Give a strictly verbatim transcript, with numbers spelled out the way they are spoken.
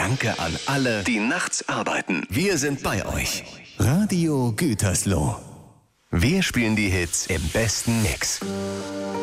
Danke an alle, die nachts arbeiten. Wir sind bei euch. Radio Gütersloh. Wir spielen die Hits im besten Mix.